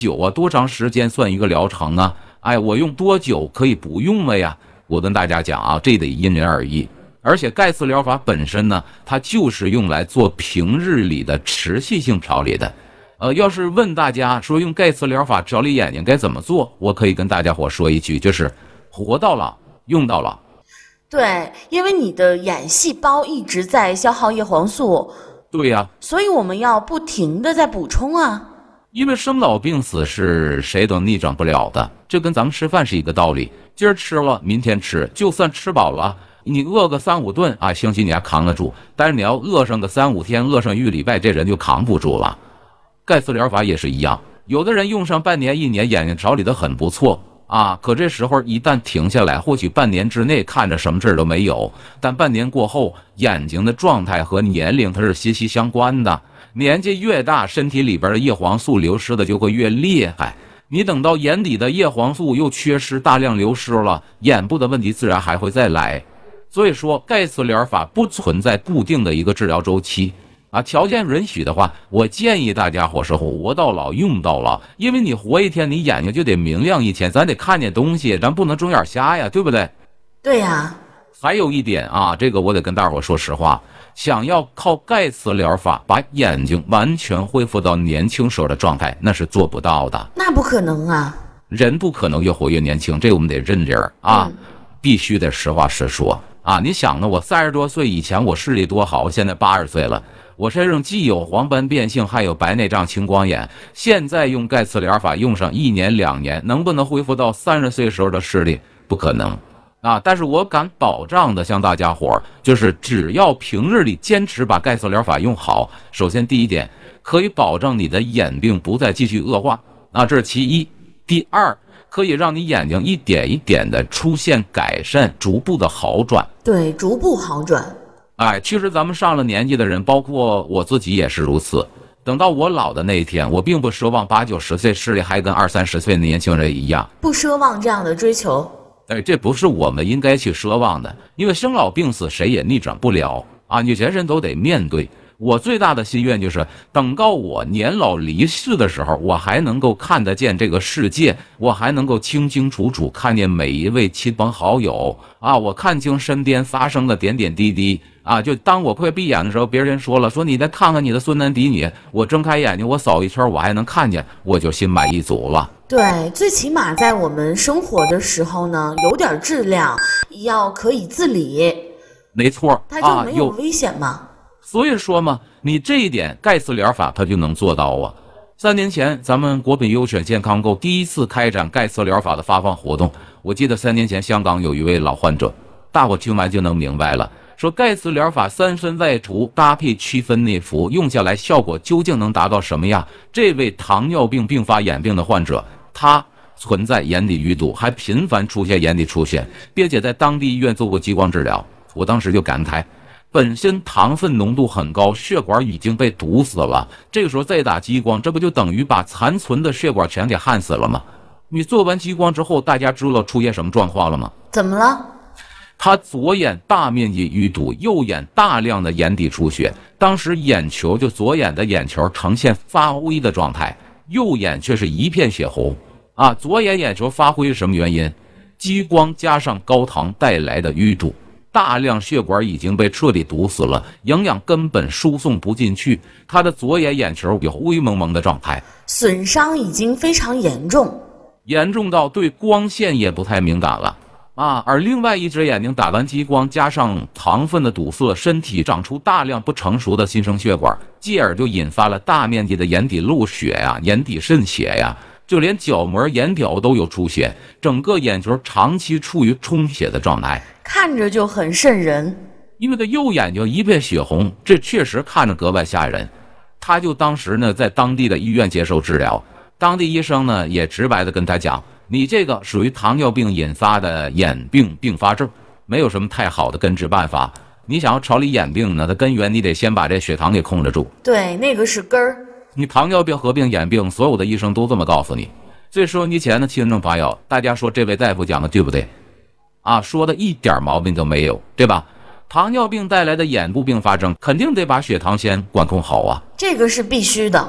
久啊，多长时间算一个疗程啊？哎，我用多久可以不用了呀？我跟大家讲啊，这得因人而异。而且盖茨疗法本身呢，它就是用来做平日里的持续性调理的。要是问大家说用盖茨疗法调理眼睛该怎么做，我可以跟大家伙说一句，就是活到老，用到老。 对，因为你的眼细胞一直在消耗叶黄素。 对呀， 所以我们要不停的在补充啊。 因为生老病死是谁都逆转不了的，这跟咱们吃饭是一个道理。今儿吃了，明天吃，就算吃饱了，你饿个3-5顿啊，兴许你还扛得住。但是你要饿上个3-5天，饿上1个礼拜，这人就扛不住了。盖茨疗法也是一样，有的人用上半年、1年，眼睛调理得很不错啊，可这时候一旦停下来，或许半年之内看着什么事都没有，但半年过后，眼睛的状态和年龄它是息息相关的。年纪越大，身体里边的叶黄素流失的就会越厉害。你等到眼底的叶黄素又缺失，大量流失了，眼部的问题自然还会再来。所以说，盖茨疗法不存在固定的一个治疗周期啊。条件允许的话，我建议大家伙是活到老，用到老。因为你活一天，你眼睛就得明亮一天，咱得看见东西，咱不能睁眼瞎呀，对不对？ 对呀。 还有一点啊，这个我得跟大伙说实话，想要靠盖茨疗法把眼睛完全恢复到年轻时候的状态，那是做不到的。 那不可能啊， 人不可能越活越年轻，这我们得认理啊，必须得实话实说啊。你想呢，我30多岁以前我视力多好，现在80岁了，我身上既有黄斑变性，还有白内障、青光眼，现在用盖茨疗法用上1年2年，能不能恢复到30岁时候的视力？不可能啊！但是我敢保障的向大家伙就是只要平日里坚持把盖茨疗法用好，首先第一点，可以保证你的眼病不再继续恶化啊，这是其一。第二，可以让你眼睛一点一点的出现改善，逐步的好转。 对，逐步好转。 哎，其实咱们上了年纪的人，包括我自己也是如此。等到我老的那一天，我并不奢望80、90岁视力还跟20、30岁的年轻人一样， 不奢望这样的追求。 这不是我们应该去奢望的，因为生老病死谁也逆转不了啊，你人人都得面对。我最大的心愿就是，等到我年老离世的时候，我还能够看得见这个世界，我还能够清清楚楚看见每一位亲朋好友啊，我看清身边发生的点点滴滴啊。就当我快闭眼的时候，别人说你再看看你的孙男嫡女，我睁开眼睛，我扫一圈，我还能看见，我就心满意足了。 对，最起码在我们生活的时候呢，有点质量，要可以自理。 没错， 它就没有危险嘛。 所以说嘛，你这一点盖茨疗法它就能做到啊。3年前，咱们国品优选健康购第一次开展盖茨疗法的发放活动，我记得3年前香港有一位老患者，大伙听完就能明白了，说盖茨疗法3分外涂搭配区分内服，用下来效果究竟能达到什么样？这位糖尿病并发眼病的患者，他存在眼底淤堵，还频繁出现眼底出血，并且在当地医院做过激光治疗。我当时就感慨，本身糖分浓度很高，血管已经被堵死了，这个时候再打激光，这不就等于把残存的血管全给焊死了吗？你做完激光之后，大家知道出现什么状况了吗？ 怎么了？ 他左眼大面积淤堵，右眼大量的眼底出血，当时眼球就左眼的眼球呈现发灰的状态，右眼却是一片血红啊！左眼眼球发灰是什么原因？激光加上高糖带来的淤堵，大量血管已经被彻底堵死了，营养根本输送不进去，他的左眼眼球有灰蒙蒙的状态， 损伤已经非常严重， 严重到对光线也不太敏感了啊！而另外一只眼睛打完激光，加上糖分的堵塞，身体长出大量不成熟的新生血管，继而就引发了大面积的眼底漏血呀、眼底渗血呀，就连角膜、眼表都有出血，整个眼球长期处于充血的状态， 看着就很瘆人。 因为他右眼就一片血红，这确实看着格外吓人。他就当时呢在当地的医院接受治疗，当地医生呢也直白的跟他讲，你这个属于糖尿病引发的眼病并发症，没有什么太好的根治办法。你想要调理眼病呢，它根源你得先把这血糖给控制住。 对，那个是根儿。 你糖尿病合并眼病，所有的医生都这么告诉你。所以说你前的听众朋友，大家说这位大夫讲的对不对？啊，说的一点毛病都没有，对吧？糖尿病带来的眼部并发症，肯定得把血糖先管控好啊。 这个是必须的。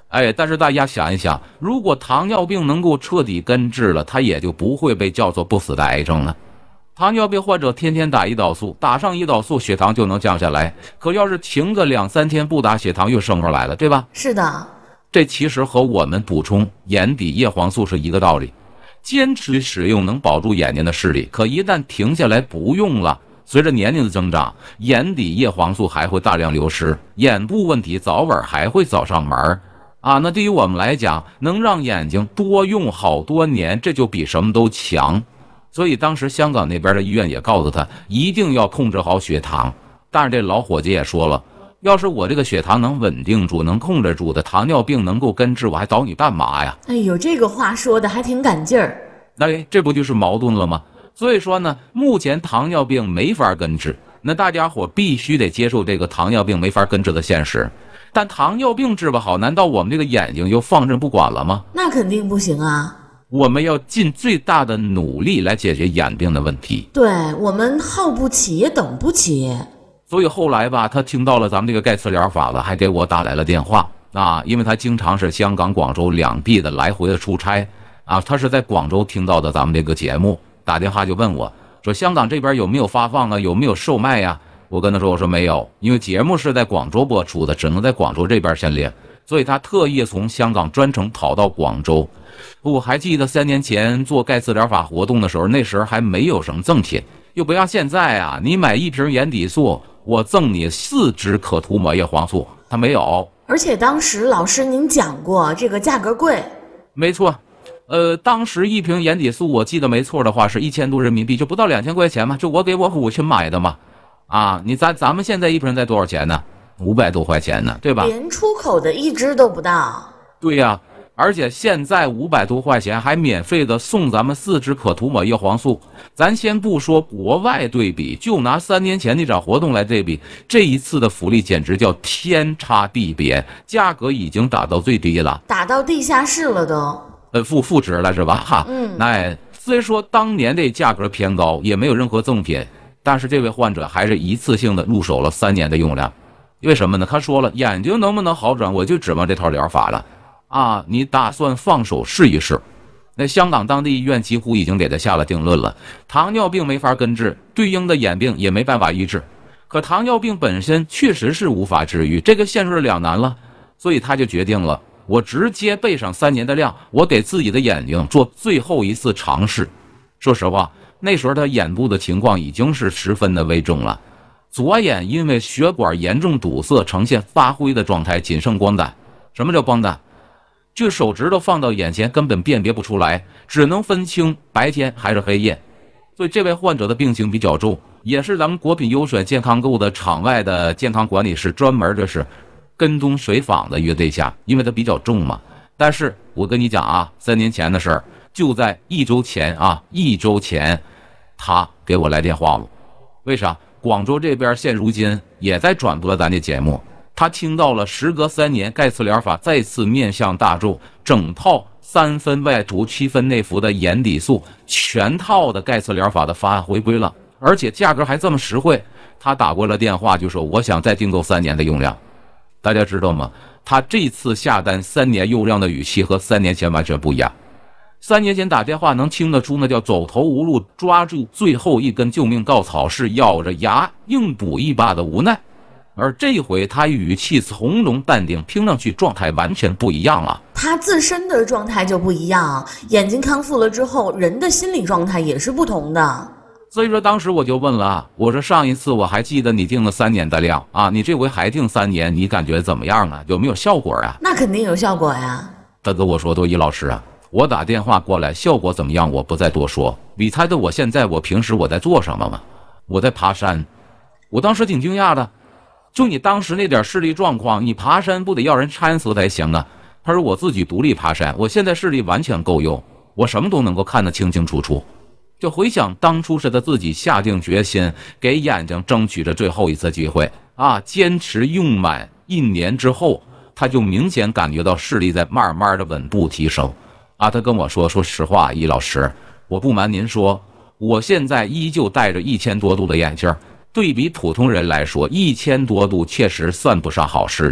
但是大家想一想，如果糖尿病能够彻底根治了，它也就不会被叫做不死的癌症了。糖尿病患者天天打胰岛素，打上胰岛素血糖就能降下来，可要是停个2-3天不打，血糖又升上来了，对吧？ 是的， 这其实和我们补充眼底叶黄素是一个道理。坚持使用能保住眼睛的视力，可一旦停下来不用了，随着年龄的增长，眼底叶黄素还会大量流失，眼部问题早晚还会找上门那对于我们来讲，能让眼睛多用好多年，这就比什么都强。所以当时香港那边的医院也告诉他，一定要控制好血糖。但是这老伙计也说了，要是我这个血糖能稳定住，能控制住的，糖尿病能够根治，我还找你干嘛呀？ 哎呦，这个话说的还挺赶劲儿。 这不就是矛盾了吗？所以说呢，目前糖尿病没法根治，那大家伙必须得接受这个糖尿病没法根治的现实。但糖尿病治不好，难道我们这个眼睛就放任不管了吗？ 那肯定不行啊。 我们要尽最大的努力来解决眼病的问题。 对，我们耗不起也等不起。 所以后来吧，他听到了咱们这个盖茨疗法了，还给我打来了电话因为他经常是香港、广州两地的来回的出差他是在广州听到的咱们这个节目，打电话就问我说香港这边有没有发放有没有售卖呀？我跟他说，我说没有，因为节目是在广州播出的，只能在广州这边先领，所以他特意从香港专程跑到广州。我还记得3年前做盖茨疗法活动的时候，那时候还没有什么赠品，又不像现在你买1瓶眼底素，我赠你4支可涂抹叶黄素，他没有。 而且当时老师您讲过这个价格贵。 没错，当时1瓶眼底素我记得没错的话是1000多人民币，就不到2000块钱嘛，就我给我母亲买的嘛。咱们现在1瓶才多少钱呢？500多块钱呢，对吧？ 连出口的1支都不到。 对呀，而且现在500多块钱还免费的送咱们4支可涂抹叶黄素。咱先不说国外对比，就拿3年前那场活动来对比，这一次的福利简直叫天差地别，价格已经打到最低了， 打到地下室了都。 负值了是吧？虽说当年这价格偏高，也没有任何赠品，但是这位患者还是一次性的入手了3年的用量。为什么呢？他说了，眼睛能不能好转，我就指望这套疗法了你打算放手试一试。那香港当地医院几乎已经给他下了定论了，糖尿病没法根治，对应的眼病也没办法医治，可糖尿病本身确实是无法治愈，这个陷入两难了。所以他就决定了，我直接备上3年的量，我给自己的眼睛做最后一次尝试。说实话，那时候他眼部的情况已经是十分的危重了，左眼因为血管严重堵塞，呈现发灰的状态，仅剩光疸。什么叫光疸？就手指头放到眼前根本辨别不出来，只能分清白天还是黑夜。所以这位患者的病情比较重，也是咱们国品优选健康购的场外的健康管理师专门的是跟踪随访的一个对象，因为他比较重嘛。但是我跟你讲3年前的事儿，就在1周前他给我来电话了。为啥？广州这边现如今也在转播咱的节目，他听到了时隔3年盖茨疗法再次面向大众，整套3分外涂7分内服的眼底素，全套的盖茨疗法的方案回归了，而且价格还这么实惠。他打过了电话就说，我想再订购3年的用量。大家知道吗？他这次下单3年用量的语气和3年前完全不一样。3年前打电话能听得出那叫走投无路，抓住最后一根救命稻草，是咬着牙硬补一把的无奈。而这回他语气从容淡定，听上去状态完全不一样了。 他自身的状态就不一样，眼睛康复了之后，人的心理状态也是不同的。 所以说当时我就问了，我说上一次我还记得你定了3年的量你这回还定3年，你感觉怎么样有没有效果那肯定有效果呀。 他跟我说，多一老师我打电话过来，效果怎么样我不再多说，你猜的我平时我在做什么吗？我在爬山。我当时挺惊讶的，就你当时那点视力状况，你爬山不得要人搀死才行啊？他说我自己独立爬山，我现在视力完全够用，我什么都能够看得清清楚楚。就回想当初是他自己下定决心，给眼睛争取着最后一次机会坚持用满1年之后，他就明显感觉到视力在慢慢的稳步提升他跟我说，说实话，易老师，我不瞒您说，我现在依旧戴着1000多度的眼镜，对比普通人来说，1000多度确实算不上好视力，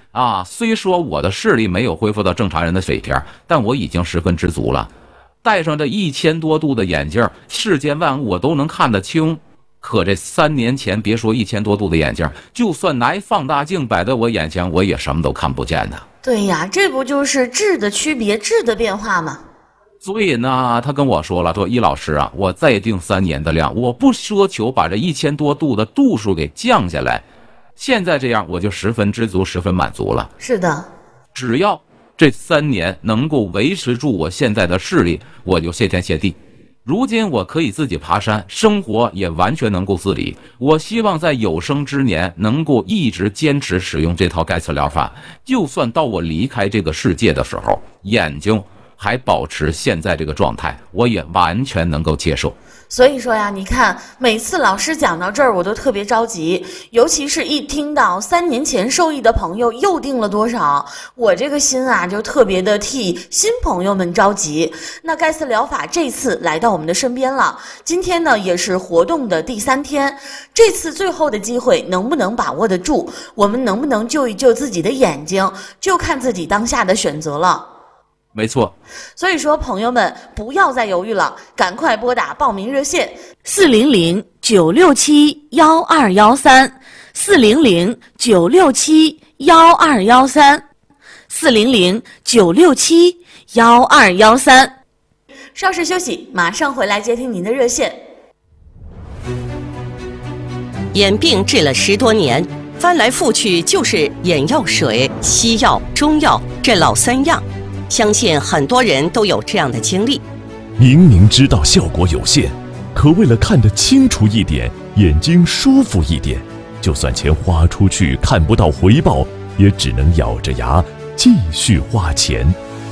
虽说我的视力没有恢复到正常人的水平，但我已经十分知足了。戴上这1000多度的眼镜，世间万物我都能看得清。可这3年前，别说1000多度的眼镜，就算拿放大镜摆在我眼前，我也什么都看不见的。 对呀，这不就是质的区别、质的变化吗？ 所以呢，他跟我说了，说易老师啊，我再定3年的量，我不奢求把这1000多度的度数给降下来。现在这样，我就十分知足，十分满足了。 是的， 只要这3年能够维持住我现在的视力，我就谢天谢地。如今我可以自己爬山，生活也完全能够自理。我希望在有生之年能够一直坚持使用这套盖茨疗法，就算到我离开这个世界的时候，眼睛还保持现在这个状态，我也完全能够接受。 所以说呀，你看每次老师讲到这儿，我都特别着急，尤其是一听到3年前受益的朋友又定了多少，我这个心啊就特别的替新朋友们着急。那盖茨疗法这次来到我们的身边了，今天呢也是活动的第3天，这次最后的机会能不能把握得住，我们能不能救一救自己的眼睛，就看自己当下的选择了。 没错， 所以说朋友们不要再犹豫了，赶快拨打报名热线400-967-1213，400-967-1213，400-967-1213。稍事休息，马上回来接听您的热线。 眼病治了10多年，翻来覆去就是眼药水、西药、中药这老3样。相信很多人都有这样的经历。 明明知道效果有限，可为了看得清楚一点，眼睛舒服一点，就算钱花出去看不到回报，也只能咬着牙继续花钱。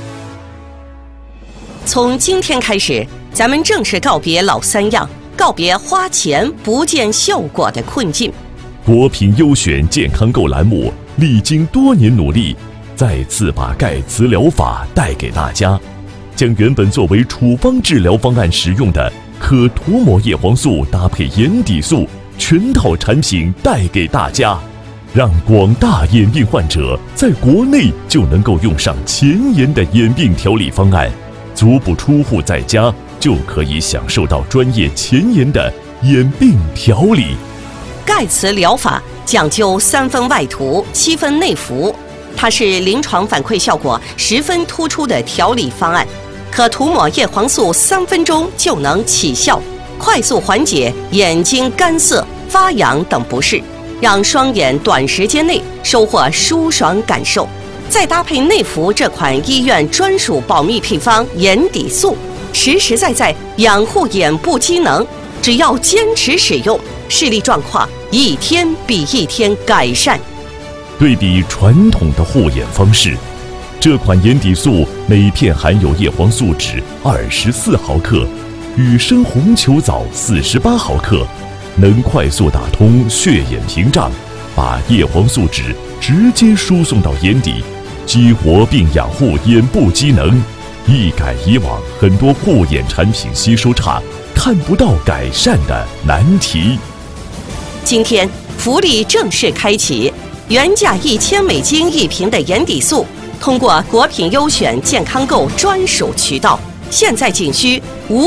从今天开始，咱们正式告别老3样，告别花钱不见效果的困境。 国品优选健康购栏目历经多年努力，再次把盖茨疗法带给大家，将原本作为处方治疗方案使用的可涂抹叶黄素搭配眼底素全套产品带给大家，让广大眼病患者在国内就能够用上前沿的眼病调理方案，足不出户在家就可以享受到专业前沿的眼病调理。 盖茨疗法讲究3分外涂7分内服，它是临床反馈效果十分突出的调理方案，可涂抹叶黄素3分钟就能起效，快速缓解眼睛干涩、发痒等不适，让双眼短时间内收获舒爽感受。再搭配内服这款医院专属保密配方眼底素，实实在在养护眼部机能，只要坚持使用，视力状况一天比一天改善。 对比传统的护眼方式，这款眼底素每片含有叶黄素酯24毫克，与生红球藻48毫克，能快速打通血眼屏障，把叶黄素酯直接输送到眼底，激活并养护眼部机能，一改以往很多护眼产品吸收差、看不到改善的难题。 今天福利正式开启，原价$1000一瓶的眼底素，通过国品优选健康购专属渠道，现在仅需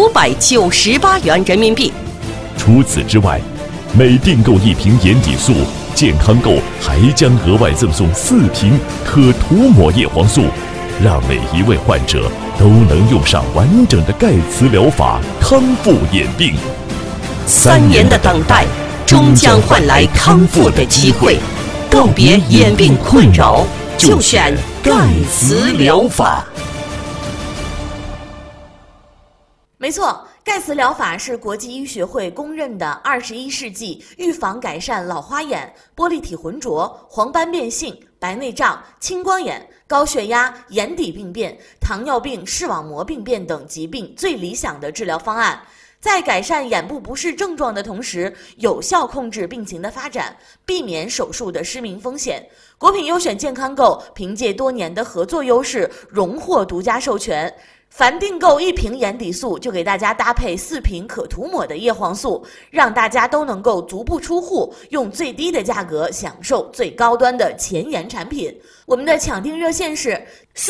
598元人民币。 除此之外，每订购1瓶眼底素，健康购还将额外赠送4瓶可涂抹叶黄素，让每一位患者都能用上完整的盖茨疗法，康复眼病。 3年的等待，终将换来康复的机会。告别眼病困扰，就选盖茨疗法。 没错，盖茨疗法是国际医学会公认的21世纪预防改善老花眼、玻璃体浑浊、黄斑变性、白内障、青光眼、高血压、眼底病变、糖尿病、视网膜病变等疾病最理想的治疗方案。在改善眼部不适症状的同时，有效控制病情的发展，避免手术的失明风险。国品优选健康购凭借多年的合作优势，荣获独家授权。 凡订购1瓶眼底素，就给大家搭配4瓶可涂抹的叶黄素，让大家都能够足不出户，用最低的价格享受最高端的前沿产品。我们的抢订热线是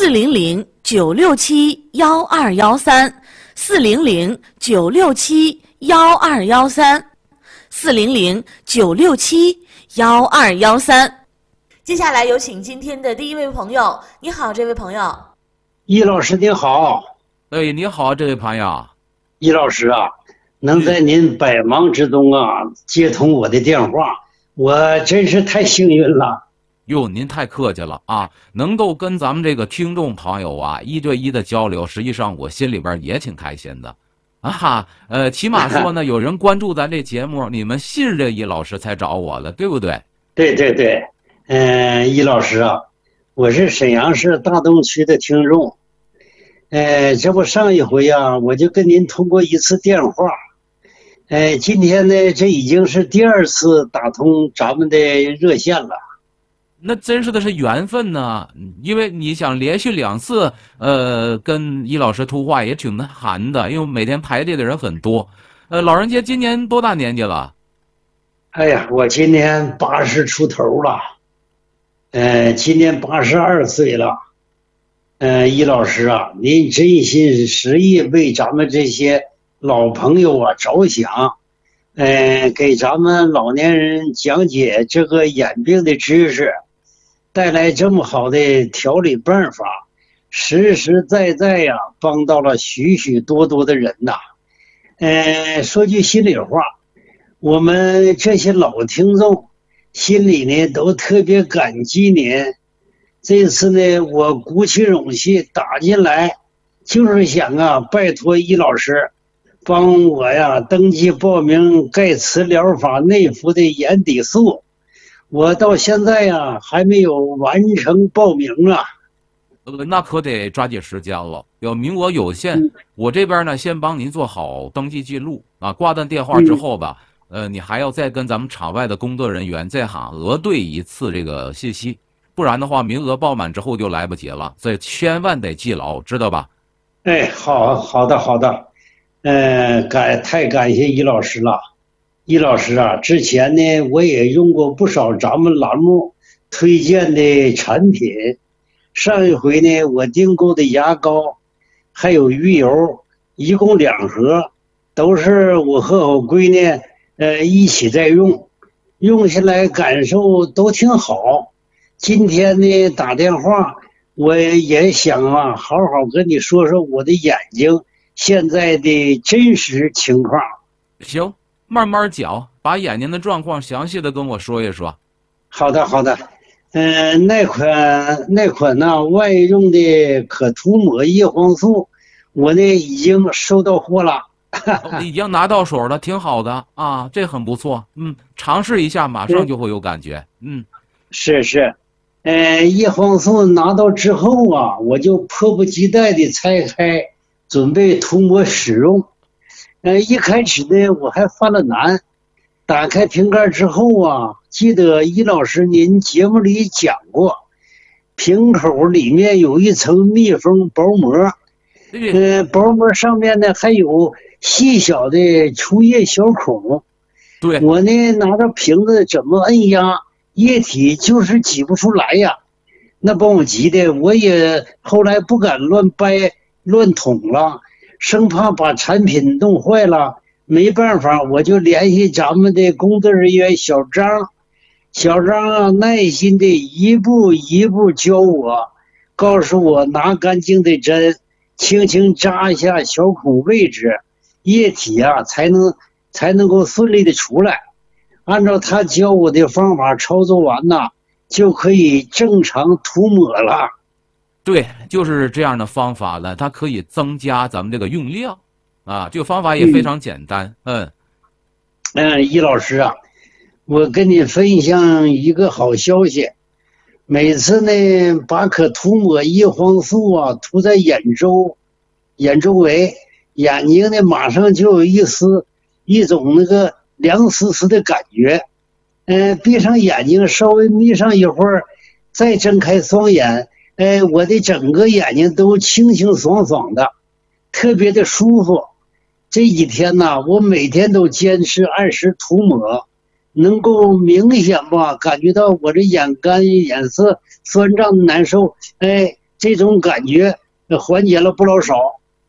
400-967-1213，400-967-1213。接下来有请今天的第一位朋友。你好，这位朋友。 易老师您好。 哎，你好，这位朋友。 易老师啊，能在您百忙之中接通我的电话，我真是太幸运了。 哟，您太客气了啊！能够跟咱们这个听众朋友1对1的交流，实际上我心里边也挺开心的啊。起码说呢，有人关注咱这节目，你们信任易老师才找我了，对不对？ 对对对，易老师啊，我是沈阳市大东区的听众。这不上一回我就跟您通过一次电话。今天呢，这已经是第2次打通咱们的热线了。 那真是的是缘分呢，因为你想连续2次，跟易老师通话也挺难的，因为每天排队的人很多。老人家今年多大年纪了？ 哎呀，我今年80出头了，今年82岁了。易老师啊，您真心实意为咱们这些老朋友着想，给咱们老年人讲解这个眼病的知识，带来这么好的调理办法，实实在在帮到了许许多多的人呐。说句心里话，我们这些老听众心里呢都特别感激您。这次呢，我鼓起勇气打进来，就是想拜托易老师帮我登记报名钙磁疗法内服的眼底素。我到现在还没有完成报名啊。 那可得抓紧时间了，名额有限。我这边呢，先帮您做好登记记录啊。挂断电话之后吧，你还要再跟咱们场外的工作人员再核对一次这个信息。不然的话，名额爆满之后就来不及了，所以千万得记牢，知道吧？ 好的，太感谢易老师了。易老师啊，之前呢我也用过不少咱们栏目推荐的产品。上一回呢，我订购的牙膏还有鱼油，一共2盒，都是我和我闺女一起在用，用下来感受都挺好。今天呢打电话，我也想好好跟你说说我的眼睛现在的真实情况。 行，慢慢讲，把眼睛的状况详细的跟我说一说。 好的，那款外用的可涂抹叶黄素，我呢已经收到货了。 已经拿到手了，挺好的啊，这很不错。尝试一下，马上就会有感觉。 是。叶黄素拿到之后我就迫不及待地拆开，准备涂抹使用。一开始呢，我还犯了难。打开瓶盖之后记得易老师您节目里讲过，瓶口里面有一层密封薄膜，薄膜上面呢还有细小的出液小孔。 对， 我呢拿着瓶子怎么按压，液体就是挤不出来呀。那把我急的，我也后来不敢乱掰乱捅了，生怕把产品弄坏了。没办法，我就联系咱们的工作人员小张。小张耐心的一步一步教我，告诉我拿干净的针轻轻扎一下小孔位置，液体才能够顺利的出来。按照他教我的方法操作完就可以正常涂抹了。 对，就是这样的方法呢，它可以增加咱们这个用量这个方法也非常简单。 易老师我跟你分享一个好消息。每次呢把可涂抹叶黄素涂在眼周围，眼睛呢马上就有一种那个凉丝丝的感觉。闭上眼睛稍微眯上一会儿，再睁开双眼，我的整个眼睛都清清爽爽的。 特别的舒服。这几天呢，我每天都坚持按时涂抹，能够明显吧感觉到我这眼干眼涩、酸胀难受，这种感觉缓解了不老少。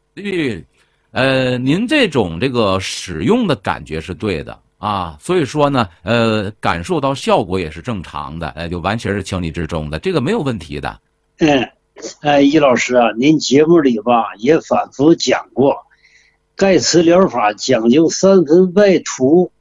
您这种使用的感觉是对的啊，所以说呢，感受到效果也是正常的，就完全是情理之中的，这个没有问题的。 易老师啊，您节目里吧也反复讲过，盖茨疗法讲究3分外涂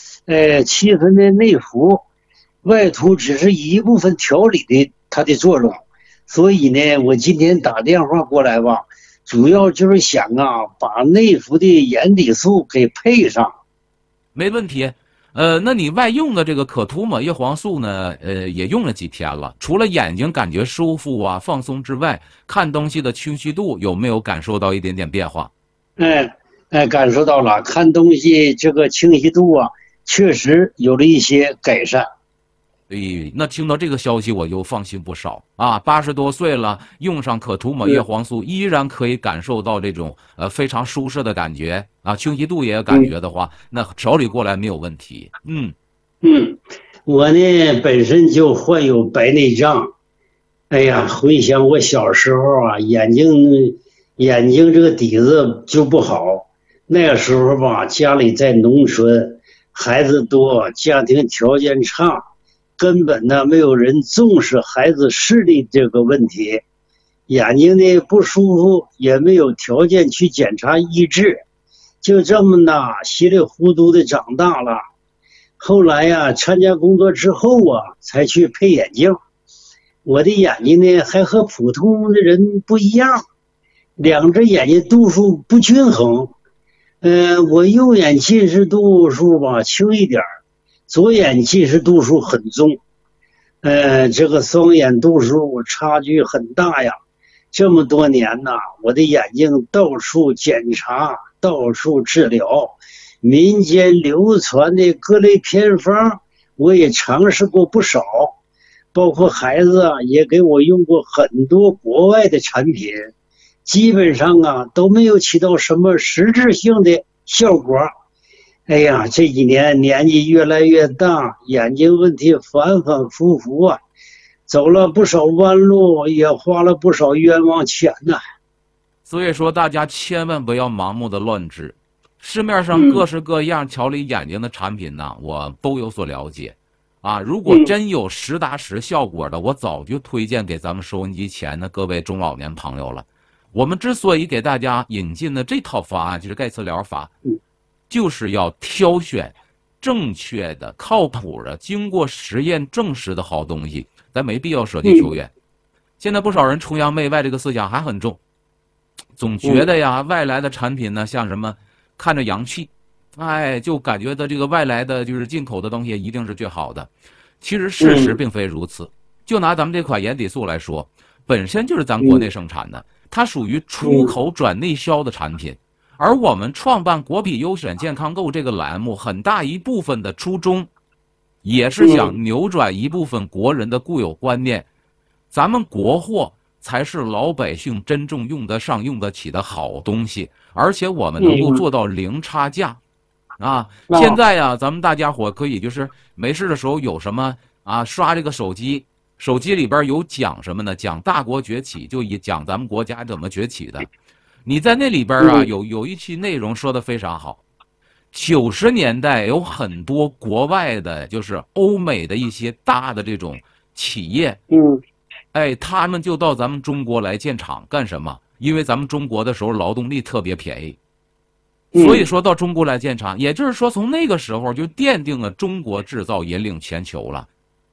，7分的内服，外涂只是一部分调理的它的作用。所以呢，我今天打电话过来吧，主要就是想把内服的眼底素给配上。 没问题。那你外用的这个可涂抹叶黄素呢，也用了几天了，除了眼睛感觉舒服啊、放松之外，看东西的清晰度有没有感受到一点点变化？ 感受到了，看东西这个清晰度啊，确实有了一些改善。 那听到这个消息我就放心不少啊！80多岁了，用上可涂抹叶黄素，依然可以感受到这种非常舒适的感觉啊，清晰度也有感觉的话，那调理过来没有问题。 我呢本身就患有白内障，回想我小时候啊，眼睛这个底子就不好，那个时候吧，家里在农村，孩子多，家庭条件差。根本呢没有人重视孩子视力这个问题，眼睛呢不舒服，也没有条件去检查医治，就这么呢稀里糊涂的长大了。后来呀，参加工作之后才去配眼镜。我的眼睛呢还和普通的人不一样，两只眼睛度数不均衡。我右眼近视度数吧轻一点，左眼近视度数很重，这个双眼度数差距很大呀。这么多年呐，我的眼睛到处检查，到处治疗，民间流传的各类偏方我也尝试过不少，包括孩子也给我用过很多国外的产品，基本上都没有起到什么实质性的效果。这几年年纪越来越大，眼睛问题反反复复走了不少弯路，也花了不少冤枉钱所以说大家千万不要盲目的乱吃，市面上各式各样调理眼睛的产品呢，我都有所了解啊。如果真有实打实效果的，我早就推荐给咱们收音机前的各位中老年朋友了。我们之所以给大家引进的这套方案，就是盖茨疗法，就是要挑选正确的、靠谱的、经过实验证实的好东西，咱没必要舍近求远。现在不少人崇洋媚外这个思想还很重，总觉得呀，外来的产品呢，像什么看着洋气，就感觉到这个外来的就是进口的东西一定是最好的。其实事实并非如此。就拿咱们这款眼底素来说，本身就是咱国内生产的，它属于出口转内销的产品。而我们创办国品优选健康购这个栏目，很大一部分的初衷，也是想扭转一部分国人的固有观念，咱们国货才是老百姓真正用得上、用得起的好东西，而且我们能够做到零差价。现在呀，咱们大家伙可以就是没事的时候有什么刷这个手机，手机里边有讲什么呢？讲大国崛起，就讲咱们国家怎么崛起的。你在那里边有一期内容说的非常好。90年代有很多国外的，就是欧美的一些大的这种企业，他们就到咱们中国来建厂干什么？因为咱们中国的时候劳动力特别便宜，所以说到中国来建厂，也就是说从那个时候就奠定了中国制造引领全球了，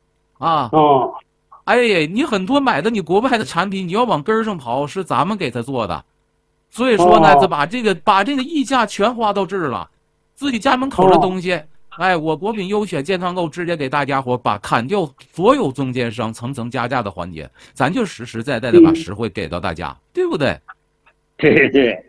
你很多买的你国外的产品，你要往根儿上跑，是咱们给他做的。所以说呢，把这个溢价全花到这儿了，自己家门口的东西，我国品优选健康购直接给大家伙砍掉所有中间商层层加价的环节，咱就实实在在的把实惠给到大家，对不对？ 对，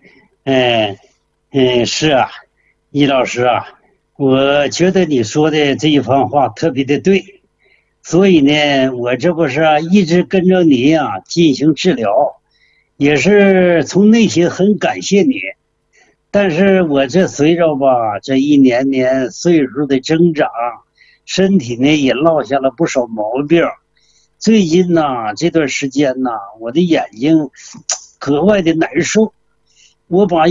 是啊，易老师啊，我觉得你说的这一番话特别的对，所以呢，我这不是一直跟着你进行治疗。 也是从内心很感谢你。但是我这随着吧，这一年年岁数的增长，身体呢也落下了不少毛病。最近呢这段时间呢，我的眼睛格外的难受，我把